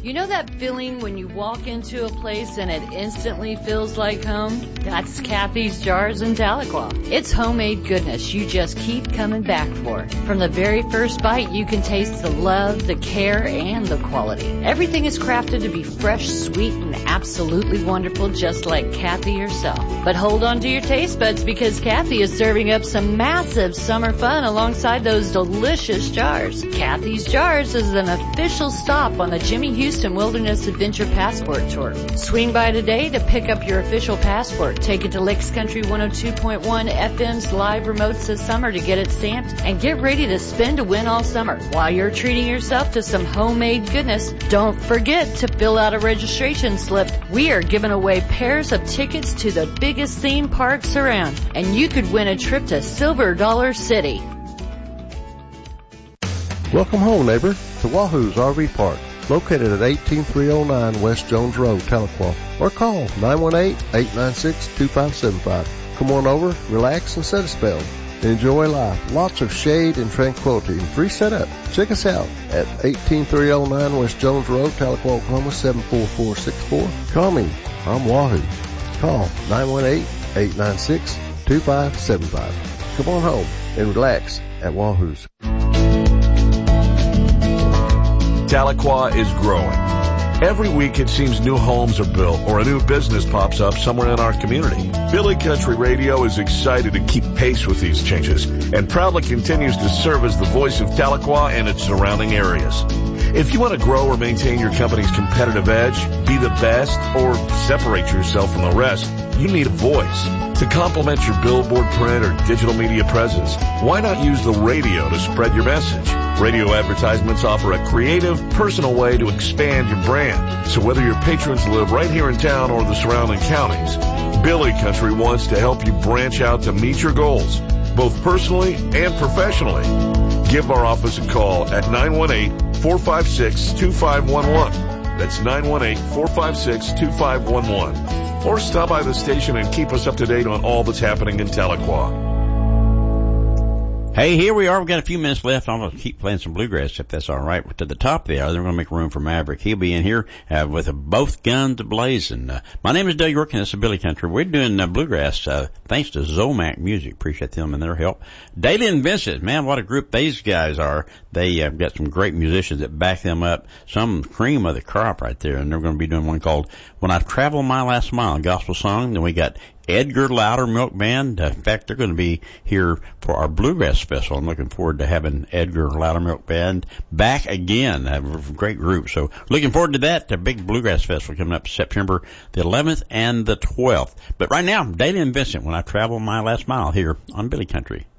You know that feeling when you walk into a place and it instantly feels like home? That's Kathy's Jars in Tahlequah. It's homemade goodness you just keep coming back for. From the very first bite, you can taste the love, the care, and the quality. Everything is crafted to be fresh, sweet, and absolutely wonderful, just like Kathy herself. But hold on to your taste buds, because Kathy is serving up some massive summer fun alongside those delicious jars. Kathy's Jars is an official stop on the Jimmy Houston Wilderness Adventure Passport Tour. Swing by today to pick up your official passport. Take it to Licks Country 102.1 FM's live remotes this summer to get it stamped, and get ready to spin to win all summer. While you're treating yourself to some homemade goodness, don't forget to fill out a registration slip. We are giving away pairs of tickets to the biggest theme parks around, and you could win a trip to Silver Dollar City. Welcome home, neighbor, to Wahoo's RV Park, located at 18309 West Jones Road, Tahlequah, or call 918-896-2575. Come on over, relax, and set a spell. Enjoy life. Lots of shade and tranquility and free setup. Check us out at 18309 West Jones Road, Tahlequah, Oklahoma, 74464. Call me. I'm Wahoo. Call 918-896-2575. Come on home and relax at Wahoo's. Tahlequah is growing. Every week it seems new homes are built or a new business pops up somewhere in our community. Billy Country Radio is excited to keep pace with these changes and proudly continues to serve as the voice of Tahlequah and its surrounding areas. If you want to grow or maintain your company's competitive edge, be the best, or separate yourself from the rest, you need a voice. To complement your billboard, print, or digital media presence, why not use the radio to spread your message? Radio advertisements offer a creative, personal way to expand your brand. So whether your patrons live right here in town or the surrounding counties, Billy Country wants to help you branch out to meet your goals, both personally and professionally. Give our office a call at 918-456-2511. That's 918-456-2511. Or stop by the station and keep us up to date on all that's happening in Tahlequah. Hey, here we are. We've got a few minutes left. I'm going to keep playing some bluegrass if that's all right. We're to the top there. Then we're going to make room for Maverick. He'll be in here with both guns blazing. My name is Doug York, and this is Billy Country. We're doing bluegrass thanks to Zomac Music. Appreciate them and their help. Daly and Vincent, man, what a group these guys are. They have got some great musicians that back them up. Some cream of the crop right there, and they're going to be doing one called When I Travel My Last Mile, a gospel song. Then we got Edgar Loudermilk Band. In fact, they're going to be here for our Bluegrass Festival. I'm looking forward to having Edgar Loudermilk Band back again. A great group. So looking forward to that. The big Bluegrass Festival coming up September the 11th and the 12th. But right now, Daly and Vincent, When I Travel My Last Mile, here on Billy Country.